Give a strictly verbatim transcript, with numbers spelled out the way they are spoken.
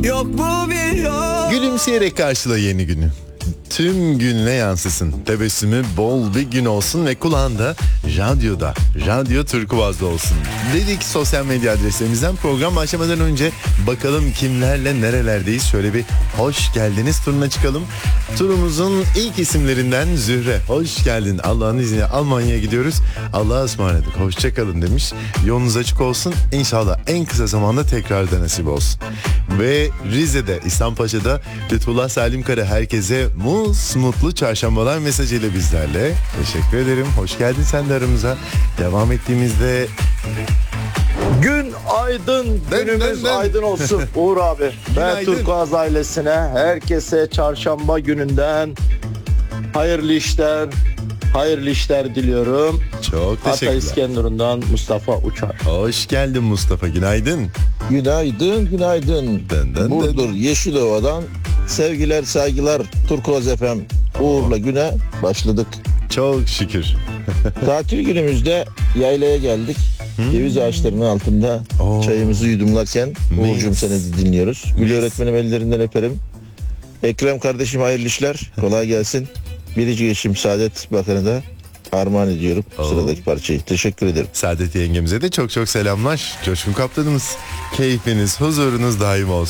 Yok mu bir yol? Gülümseyerek karşıla yeni günü. Tüm günle yansısın. Tebessümü bol bir gün olsun ve kulağında radyoda, radyo Turkuaz'da olsun. Dedik sosyal medya adreslerimizden program başlamadan önce bakalım kimlerle nerelerdeyiz. Şöyle bir hoş geldiniz turuna çıkalım. Turumuzun ilk isimlerinden Zühre. Hoş geldin. Allah'ın izniyle Almanya'ya gidiyoruz. Allah'a ısmarladık. Hoşçakalın demiş. Yolunuz açık olsun. İnşallah en kısa zamanda tekrar da nasip olsun. Ve Rize'de, İslampaşa'da Lütfullah Salimkara herkese mus mutlu çarşambalar mesajıyla bizlerle. Teşekkür ederim. Hoş geldin sen de aramıza. Devam ettiğimizde Gün aydın, Ben- günümüz ben- ben. aydın olsun Uğur abi. Ben Günaydın. Turkuaz ailesine, herkese çarşamba gününden hayırlı işler, hayırlı işler diliyorum. çok Hatta teşekkürler. İskenderun'dan Mustafa Uçar. Hoş geldin Mustafa. Günaydın. Günaydın, günaydın. Dın dın Burdur, Yeşilova'dan sevgiler, saygılar. Turkuaz F M Uğur'la güne başladık. Çok şükür. Tatil günümüzde yaylaya geldik. Ceviz ağaçlarının altında Oo. çayımızı yudumlarken Mis. Uğur'cum seni dinliyoruz. Gül Mis. öğretmenim ellerinden öperim. Ekrem kardeşim hayırlı işler. Kolay gelsin. Biricik eşim Saadet Bakanı da armağan ediyorum Oo. sıradaki parçayı. Teşekkür ederim. Saadet yengemize de çok çok selamlar. Coşkun Kaptanımız. Keyfiniz, huzurunuz daim olsun.